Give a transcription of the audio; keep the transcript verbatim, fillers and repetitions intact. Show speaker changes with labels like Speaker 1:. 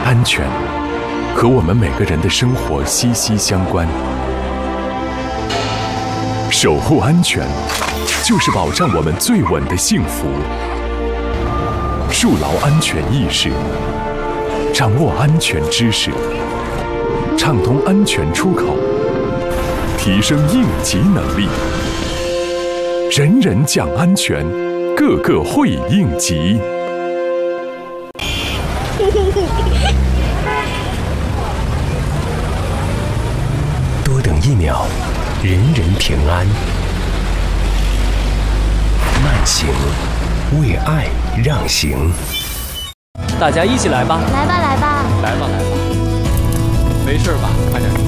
Speaker 1: 安全和我们每个人的生活息息相关。守护安全，就是保障我们最稳的幸福。树牢安全意识，掌握安全知识，畅通安全出口，提升应急能力，人人讲安全，个个会应急。
Speaker 2: 多等一秒，人人平安。慢行，为爱让行。
Speaker 3: 大家一起来吧！
Speaker 4: 来吧，来吧！
Speaker 3: 来吧，来吧！没事吧？快点。